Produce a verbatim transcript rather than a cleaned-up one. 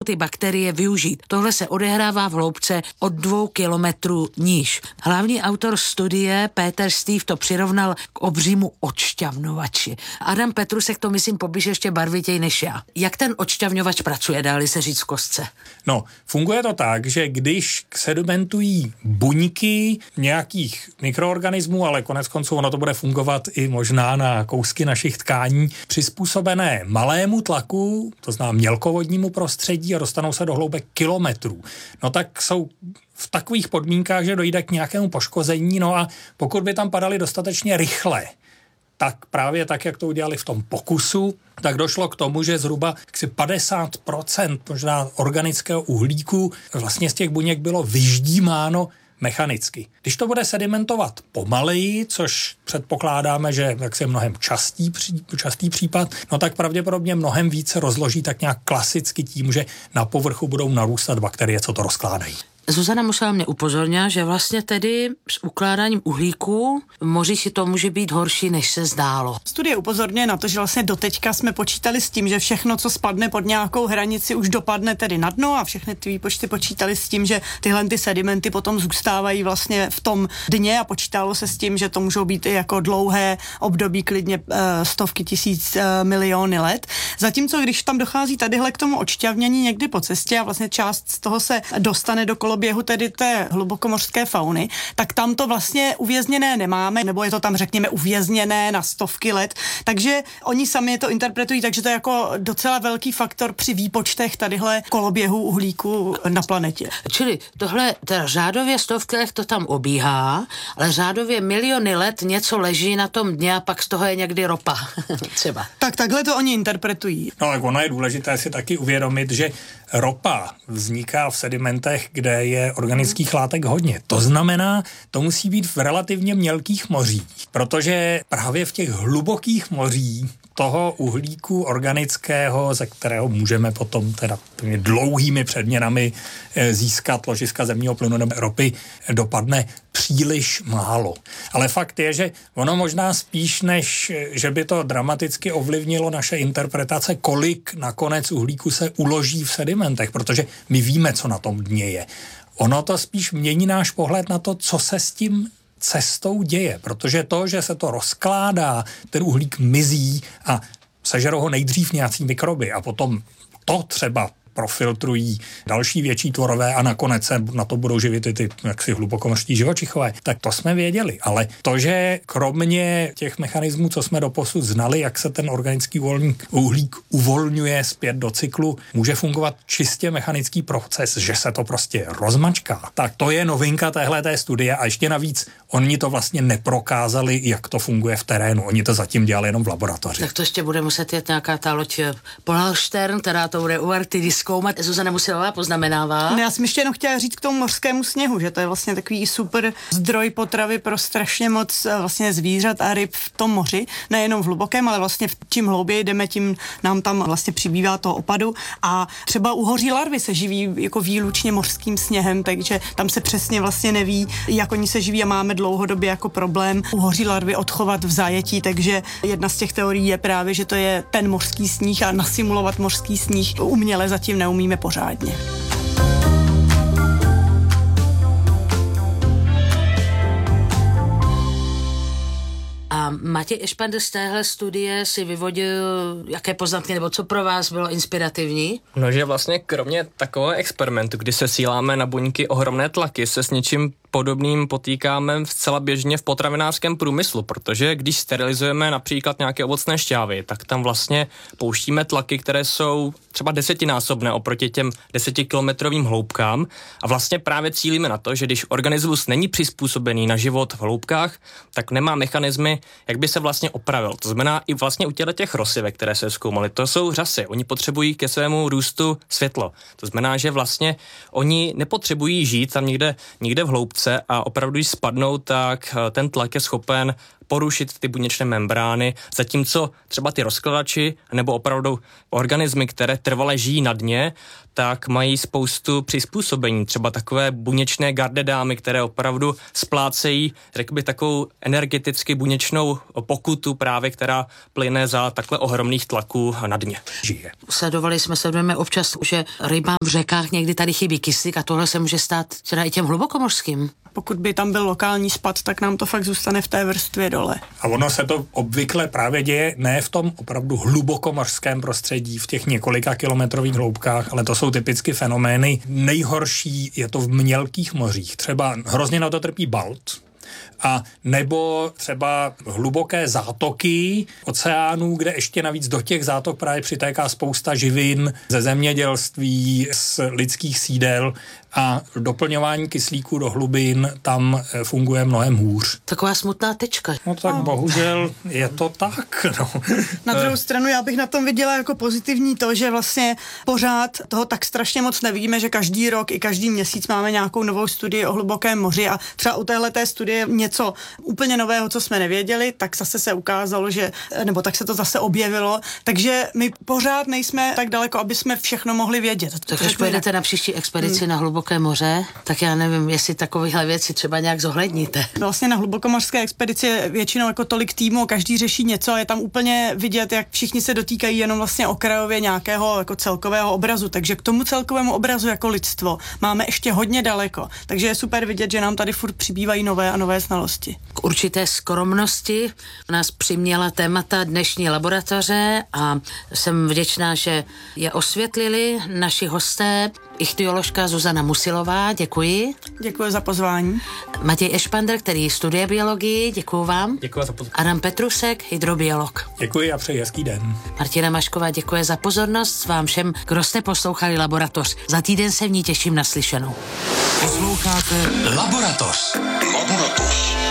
ty bakterie využít. Tohle se odehrává v hloubce od dvou kilometrů níž. Hlavní autor studie Peter Steve to přirovnal k obřímu odšťavnovači. Adam Petrusek to myslím popíše ještě barvitěji než já. Jak ten odšťavňovač pracuje, dá-li se říct v kostce? No, funguje to tak, že když sedimentují buňky nějakých mikroorganismů, ale konec konců ono to bude fungovat i možná na kousky našich tkání, přizpůsobené malému tlaku, to znamená mělkovodnímu prostředí a dostanou se do hloubek kilometrů. No tak jsou v takových podmínkách, že dojde k nějakému poškození, no a pokud by tam padaly dostatečně rychle, tak právě tak, jak to udělali v tom pokusu, tak došlo k tomu, že zhruba padesát procent možná organického uhlíku vlastně z těch buněk bylo vyždímáno mechanicky. Když to bude sedimentovat pomaleji, což předpokládáme, že jak je mnohem častý, častý případ, no tak pravděpodobně mnohem více rozloží tak nějak klasicky tím, že na povrchu budou narůstat bakterie, co to rozkládají. Zuzana musela mě upozornit, že vlastně tedy s ukládáním uhlíku v moři to může být horší, než se zdálo. Studie upozorňuje na to, že vlastně doteďka jsme počítali s tím, že všechno, co spadne pod nějakou hranici, už dopadne tedy na dno a všechny ty výpočty počítali s tím, že tyhle ty sedimenty potom zůstávají vlastně v tom dně a počítalo se s tím, že to můžou být i jako dlouhé období, klidně e, stovky tisíc e, miliony let. Zatímco když tam dochází tadyhle k tomu odšťavnění někdy po cestě a vlastně část z toho se dostane do kolo běhu tedy té hlubokomořské fauny, tak tam to vlastně uvězněné nemáme, nebo je to tam, řekněme, uvězněné na stovky let. Takže oni sami to interpretují, takže to je jako docela velký faktor při výpočtech tadyhle koloběhu uhlíku na planetě. Čili tohle, teda řádově stovky let to tam obíhá, ale řádově miliony let něco leží na tom dně a pak z toho je někdy ropa. Třeba. Tak takhle to oni interpretují. No ale ono je důležité si taky uvědomit, že ropa vzniká v sedimentech, kde je organických látek hodně. To znamená, to musí být v relativně mělkých mořích, protože právě v těch hlubokých mořích toho uhlíku organického, ze kterého můžeme potom teda dlouhými předměnami získat ložiska zemního plynu nebo ropy, dopadne příliš málo. Ale fakt je, že ono možná spíš, než že by to dramaticky ovlivnilo naše interpretace, kolik nakonec uhlíku se uloží v sedimentech, protože my víme, co na tom dně je. Ono to spíš mění náš pohled na to, co se s tím cestou děje, protože to, že se to rozkládá, ten uhlík mizí a sežerou ho nejdřív nějací mikroby a potom to třeba profiltrují další větší tvorové a nakonec se na to budou živit i ty jaksi hlubokomořští živočichové. Tak to jsme věděli, ale to, že kromě těch mechanismů, co jsme doposud znali, jak se ten organický uhlík uvolňuje zpět do cyklu, může fungovat čistě mechanický proces, že se to prostě rozmačká. Tak to je novinka téhleté studie a ještě navíc oni to vlastně neprokázali, jak to funguje v terénu. Oni to zatím dělali jenom v laboratoři. Tak to ještě bude muset jet nějaká ta loď Polarstern, která to bude u Arktidy zkoumat. Zuzana Musilová poznamenává. No, já jsem ještě jenom chtěla říct k tomu mořskému sněhu, že to je vlastně takový super zdroj potravy pro strašně moc vlastně zvířat a ryb v tom moři, nejenom v hlubokém, ale vlastně čím hlouběji jdeme, tím nám tam vlastně přibývá toho opadu a třeba uhoří larvy se živí jako výlučně mořským sněhem, takže tam se přesně vlastně neví, jak oni se živí a máme dlouhodobě jako problém uhoří larvy odchovat v zajetí, takže jedna z těch teorií je právě, že to je ten mořský sníh a nasimulovat mořský sníh uměle zatím neumíme pořádně. A Matěj Ešpander z téhle studie si vyvodil jaké poznatky, nebo co pro vás bylo inspirativní? No, že vlastně kromě takového experimentu, kdy se síláme na buňky ohromné tlaky, se s něčím podobným potýkáme zcela běžně v potravinářském průmyslu, protože když sterilizujeme například nějaké ovocné šťávy, tak tam vlastně pouštíme tlaky, které jsou třeba desetinásobné oproti těm desetikilometrovým hloubkám a vlastně právě cílíme na to, že když organismus není přizpůsobený na život v hloubkách, tak nemá mechanismy, jak by se vlastně opravil. To znamená i vlastně u těch rosivek, které se zkoumaly, to jsou řasy. Oni potřebují ke svému růstu světlo. To znamená, že vlastně oni nepotřebují žít tam někde, někde v hloubce a opravdu, když spadnou, tak ten tlak je schopen porušit ty buněčné membrány, zatímco třeba ty rozkladači nebo opravdu organismy, které trvale žijí na dně, tak mají spoustu přizpůsobení, třeba takové buněčné gardedámy, které opravdu splácejí, řekl bych, takovou energeticky buněčnou pokutu právě, která plyne za takhle ohromných tlaků na dně. Žije. Sledovali jsme, sledujeme občas, že rybám v řekách někdy tady chybí kyslík a tohle se může stát teda i těm hlubokomořským. Pokud by tam byl lokální spad, tak nám to fakt zůstane v té vrstvě dole. A ono se to obvykle právě děje ne v tom opravdu hlubokomořském prostředí, v těch několika kilometrových hloubkách, ale to jsou typicky fenomény. Nejhorší je to v mělkých mořích. Třeba hrozně na to trpí Balt, a nebo třeba hluboké zátoky oceánů, kde ještě navíc do těch zátok právě přitéká spousta živin ze zemědělství, z lidských sídel a doplňování kyslíku do hlubin tam funguje mnohem hůř. Taková smutná tečka. No tak no. Bohužel je to tak. No. Na druhou stranu já bych na tom viděla jako pozitivní to, že vlastně pořád toho tak strašně moc nevíme, že každý rok i každý měsíc máme nějakou novou studii o hlubokém moři a třeba u téhleté studie něco úplně nového, co jsme nevěděli, tak zase se ukázalo, že, nebo tak se to zase objevilo, takže my pořád nejsme tak daleko, aby jsme všechno mohli vědět. Tak když pojedete na příští expedici hmm. na hluboké moře, tak já nevím, jestli takovéhle věci třeba nějak zohledníte. Vlastně na hlubokomořské expedici je většinou jako tolik týmů, každý řeší něco a je tam úplně vidět, jak všichni se dotýkají jenom vlastně okrajově nějakého jako celkového obrazu, takže k tomu celkovému obrazu jako lidstvo máme ještě hodně daleko, takže je super vidět, že nám tady furt přibývají nové a nové znalosti. K určité skromnosti nás přiměla témata dnešní laboratoře a jsem vděčná, že je osvětlili naši hosté. Ichtyoložka Zuzana Musilová, děkuji. Děkuji za pozvání. Matěj Ešpander, který studuje biologii, děkuji vám. Děkuji za pozvání. Adam Petrusek, hydrobiolog. Děkuji a přeji hezký den. Martina Mašková, děkuji za pozornost. Vám všem, kdo jste poslouchali Laboratoř. Za týden se v ní těším na slyšenou. Posloucháte Laboratoř. Laboratoř.